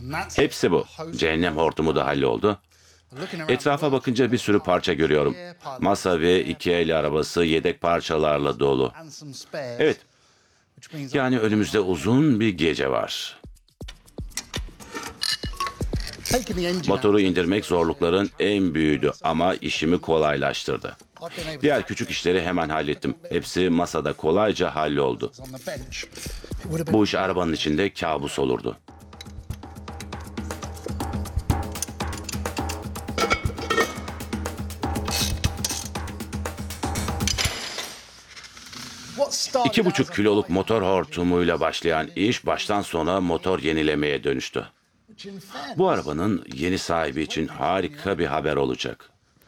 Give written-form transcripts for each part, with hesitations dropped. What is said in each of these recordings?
Hepsi bu. Cehennem hortumu da halloldu. Etrafa bakınca bir sürü parça görüyorum. Masa ve iki el arabası yedek parçalarla dolu. Evet, yani önümüzde uzun bir gece var. Motoru indirmek zorlukların en büyüğüydü ama işimi kolaylaştırdı. Diğer küçük işleri hemen hallettim. Hepsi masada kolayca halloldu. Bu iş arabanın içinde kabus olurdu. İki buçuk kiloluk motor hortumuyla başlayan iş baştan sona motor yenilemeye dönüştü. Bu arabanın yeni sahibi için harika bir haber olacak.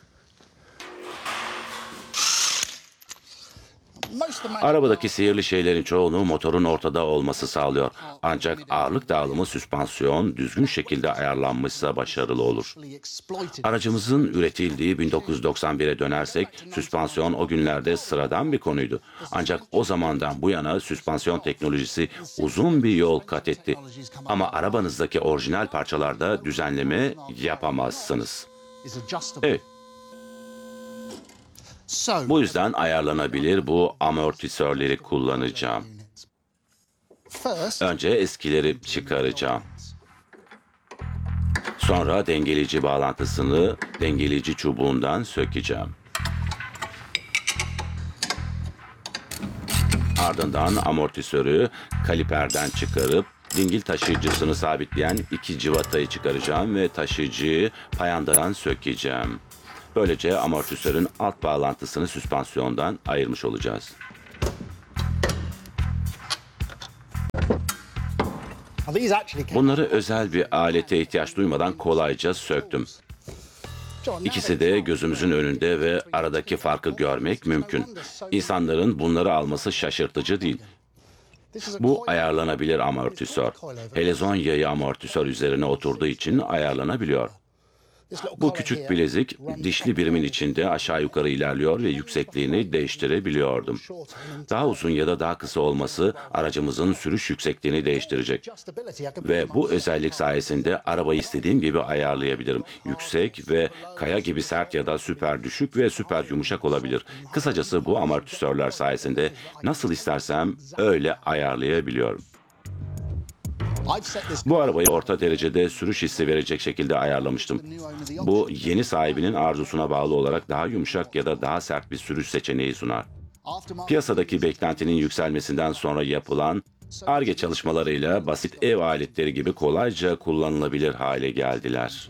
Arabadaki sihirli şeylerin çoğunu motorun ortada olması sağlıyor. Ancak ağırlık dağılımı süspansiyon düzgün şekilde ayarlanmışsa başarılı olur. Aracımızın üretildiği 1991'e dönersek süspansiyon o günlerde sıradan bir konuydu. Ancak o zamandan bu yana süspansiyon teknolojisi uzun bir yol kat etti. Ama arabanızdaki orijinal parçalarda düzenleme yapamazsınız. Evet. Bu yüzden ayarlanabilir bu amortisörleri kullanacağım. Önce eskileri çıkaracağım. Sonra dengeleyici bağlantısını dengeleyici çubuğundan sökeceğim. Ardından amortisörü kaliperden çıkarıp dingil taşıyıcısını sabitleyen iki civatayı çıkaracağım ve taşıyıcıyı payandadan sökeceğim. Böylece amortisörün alt bağlantısını süspansiyondan ayırmış olacağız. Bunları özel bir alete ihtiyaç duymadan kolayca söktüm. İkisi de gözümüzün önünde ve aradaki farkı görmek mümkün. İnsanların bunları alması şaşırtıcı değil. Bu ayarlanabilir amortisör. Helezon yayı amortisör üzerine oturduğu için ayarlanabiliyor. Bu küçük bilezik dişli birimin içinde aşağı yukarı ilerliyor ve yüksekliğini değiştirebiliyordum. Daha uzun ya da daha kısa olması aracımızın sürüş yüksekliğini değiştirecek. Ve bu özellik sayesinde arabayı istediğim gibi ayarlayabilirim. Yüksek ve kaya gibi sert ya da süper düşük ve süper yumuşak olabilir. Kısacası bu amortisörler sayesinde nasıl istersem öyle ayarlayabiliyorum. Bu arabayı orta derecede sürüş hissi verecek şekilde ayarlamıştım. Bu yeni sahibinin arzusuna bağlı olarak daha yumuşak ya da daha sert bir sürüş seçeneği sunar. Piyasadaki beklentinin yükselmesinden sonra yapılan Ar-Ge çalışmalarıyla basit ev aletleri gibi kolayca kullanılabilir hale geldiler.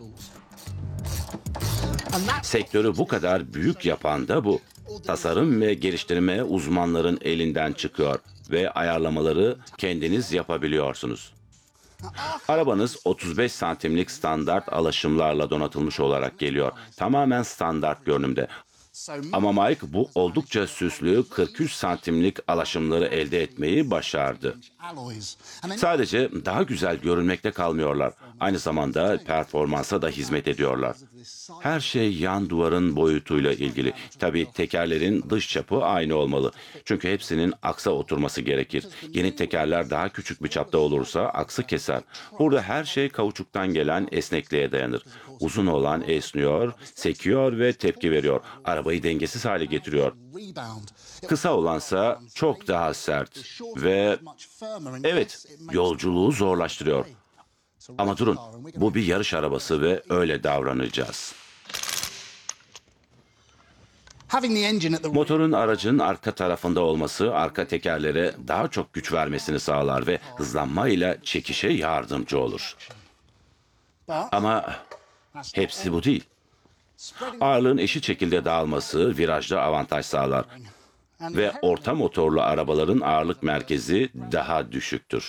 Sektörü bu kadar büyük yapan da bu. Tasarım ve geliştirme uzmanların elinden çıkıyor ve ayarlamaları kendiniz yapabiliyorsunuz. Arabanız 35 santimlik standart alaşımlarla donatılmış olarak geliyor. Tamamen standart görünümde. Ama Mike bu oldukça süslü 43 santimlik alaşımları elde etmeyi başardı. Sadece daha güzel görünmekte kalmıyorlar. Aynı zamanda performansa da hizmet ediyorlar. Her şey yan duvarın boyutuyla ilgili. Tabii tekerlerin dış çapı aynı olmalı. Çünkü hepsinin aksa oturması gerekir. Yeni tekerler daha küçük bir çapta olursa aksı keser. Burada her şey kauçuktan gelen esnekliğe dayanır. Uzun olan esniyor, sekiyor ve tepki veriyor. Arabayı dengesiz hale getiriyor. Kısa olansa çok daha sert ve evet, yolculuğu zorlaştırıyor. Ama durun, bu bir yarış arabası ve öyle davranacağız. Motorun aracın arka tarafında olması arka tekerlere daha çok güç vermesini sağlar ve hızlanmayla çekişe yardımcı olur. Ama hepsi bu değil. Ağırlığın eşit şekilde dağılması virajda avantaj sağlar ve orta motorlu arabaların ağırlık merkezi daha düşüktür.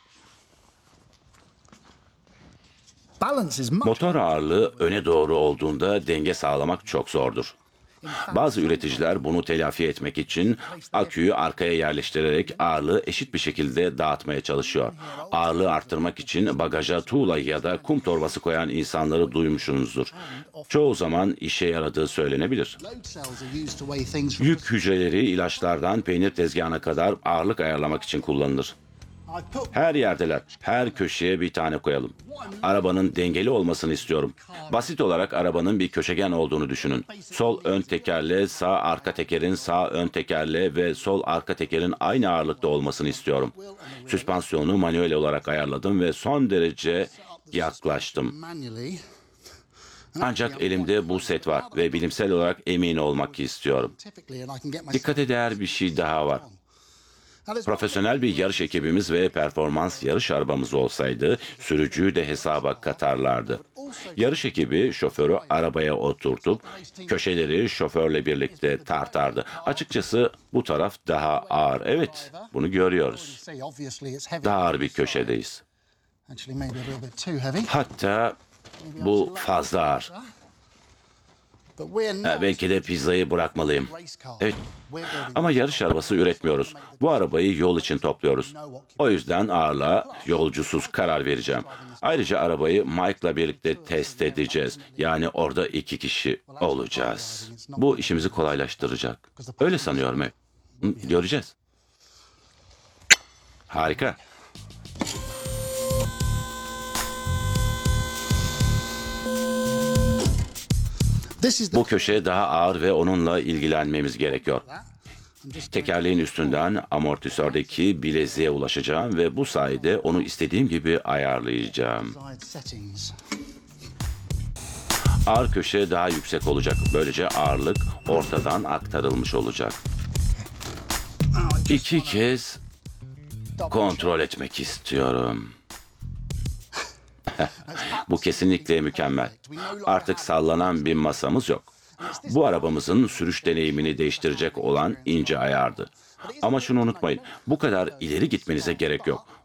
Motor ağırlığı öne doğru olduğunda denge sağlamak çok zordur. Bazı üreticiler bunu telafi etmek için aküyü arkaya yerleştirerek ağırlığı eşit bir şekilde dağıtmaya çalışıyor. Ağırlığı arttırmak için bagaja tuğla ya da kum torbası koyan insanları duymuşsunuzdur. Çoğu zaman işe yaradığı söylenebilir. Yük hücreleri ilaçlardan peynir tezgahına kadar ağırlık ayarlamak için kullanılır. Her yerdeler. Her köşeye bir tane koyalım. Arabanın dengeli olmasını istiyorum. Basit olarak arabanın bir köşegen olduğunu düşünün. Sol ön tekerle, sağ arka tekerin, sağ ön tekerle ve sol arka tekerin aynı ağırlıkta olmasını istiyorum. Süspansiyonu manuel olarak ayarladım ve son derece yaklaştım. Ancak elimde bu set var ve bilimsel olarak emin olmak istiyorum. Dikkate değer bir şey daha var. Profesyonel bir yarış ekibimiz ve performans yarış arabamız olsaydı sürücüyü de hesaba katarlardı. Yarış ekibi şoförü arabaya oturtup köşeleri şoförle birlikte tartardı. Açıkçası bu taraf daha ağır. Evet, bunu görüyoruz. Daha ağır bir köşedeyiz. Hatta bu fazla ağır. Belki de pizzayı bırakmalıyım. Evet. Ama yarış arabası üretmiyoruz. Bu arabayı yol için topluyoruz. O yüzden ağırlığa yolcusuz karar vereceğim. Ayrıca arabayı Mike'la birlikte test edeceğiz. Yani orada 2 kişi olacağız. Bu işimizi kolaylaştıracak. Öyle sanıyorum. Göreceğiz. Harika. Bu köşe daha ağır ve onunla ilgilenmemiz gerekiyor. Tekerleğin üstünden amortisördeki bileziğe ulaşacağım ve bu sayede onu istediğim gibi ayarlayacağım. Ağır köşe daha yüksek olacak. Böylece ağırlık ortadan aktarılmış olacak. 2 kez kontrol etmek istiyorum. Bu kesinlikle mükemmel. Artık sallanan bir masamız yok. Bu arabamızın sürüş deneyimini değiştirecek olan ince ayardı. Ama şunu unutmayın, bu kadar ileri gitmenize gerek yok.